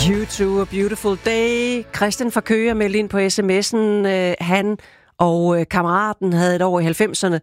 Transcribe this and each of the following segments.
U2, A Beautiful Day. Christian fra Køge er meldt ind på sms'en. Han og kammeraten havde et år i 90'erne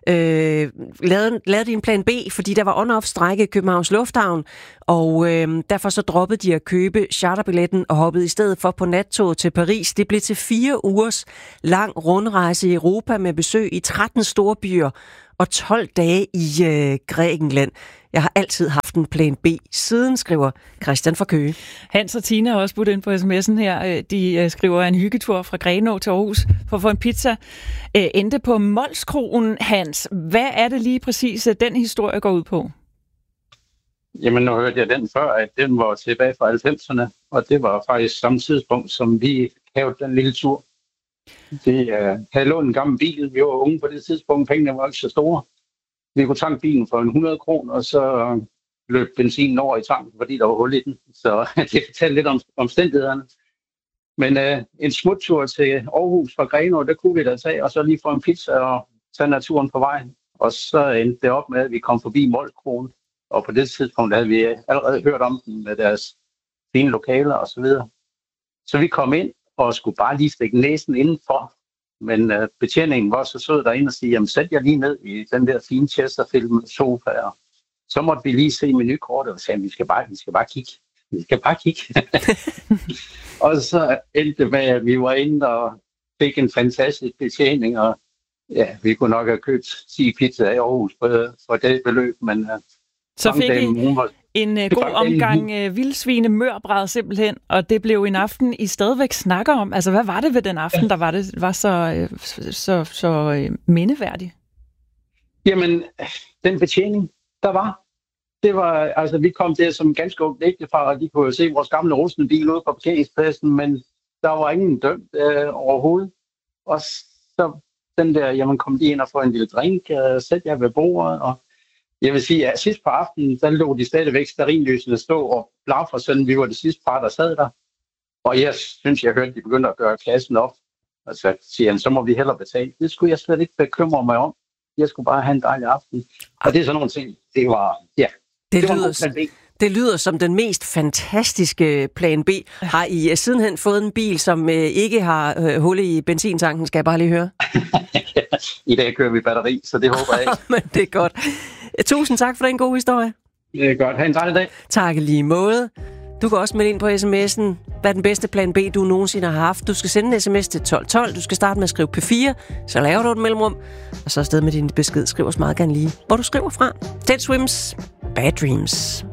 lavet en plan B, fordi der var on-off-strejke i Københavns Lufthavn, og derfor så droppede de at købe charterbilletten og hoppede i stedet for på nattoget til Paris. Det blev til 4 ugers lang rundrejse i Europa med besøg i 13 storbyer og 12 dage i Grækenland. Jeg har altid haft en plan B siden, skriver Christian fra Køge. Hans og Tina har også budt ind på sms'en her. De skriver en hyggetur fra Grenaa til Aarhus for at få en pizza. Endte på Molskroen, Hans. Hvad er det lige præcis, den historie går ud på? Jamen, nu hørte jeg den før, at den var tilbage fra 90'erne, og det var faktisk samme tidspunkt, som vi havde den lille tur. Vi havde lånt en gammel bil. Vi var unge på det tidspunkt. Pengene var ikke så store. Vi kunne tanke bilen for 100 kroner, og så løb benzinen over i tanken, fordi der var hul i den. Så det fortalte lidt om omstændighederne. Men en smuttur til Aarhus fra Grenaa, der kunne vi da tage, og så lige få en pizza og tage naturen på vejen. Og så endte det op med, at vi kom forbi Molskroen. Og på det tidspunkt havde vi allerede hørt om den med deres fine lokaler og så videre. Så vi kom ind og skulle bare lige stikke næsen indenfor. Men betjeningen var så sød derinde og sige, jamen sæt jer lige ned i den der fine Chesterfield sofa. Og så måtte vi lige se menukortet og sagde, vi skal bare kigge. Vi skal bare kigge. Og så endte det med, at vi var inde og fik en fantastisk betjening. Og ja, vi kunne nok have købt 10 pizzaer i Aarhus for det beløb. Men så fik I en god omgang vildsvine mørbræd simpelthen, og det blev en aften, I stadigvæk snakker om. Altså, hvad var det ved den aften, der var så mindeværdig? Jamen, den betjening, det var, altså vi kom der som ganske ungt ægtepar, og de kunne jo se vores gamle rustne bil ude på parkeringspladsen, men der var ingen dømt overhovedet. Og så den der, jamen kom de ind og få en lille drink, sæt jer ved bordet, og jeg vil sige, at sidst på aftenen, der lå de stadigvæk stearinlysene stå og blafre, sådan vi var det sidste par, der sad der. Og jeg synes, jeg hørte, at de begyndte at gøre kassen op. Og så siger han, så må vi hellere betale. Det skulle jeg slet ikke bekymre mig om. Jeg skulle bare have en dejlig aften. Og det er sådan nogle ting, det var, ja. Det lyder som den mest fantastiske plan B. Har I sidenhen fået en bil, som ikke har hul i benzintanken, skal jeg bare lige høre? I dag kører vi batteri, så det håber jeg ikke. Men det er godt. Tusind tak for den gode historie. Det er godt. Ha' en dejlig dag. Tak lige måde. Du kan også melde ind på sms'en, hvad er den bedste plan B, du nogensinde har haft. Du skal sende en sms til 1212. Du skal starte med at skrive P4, så laver du et mellemrum, og så afsted med din besked. Skriv os meget gerne lige, hvor du skriver fra. Dead Swims, Bad Dreams.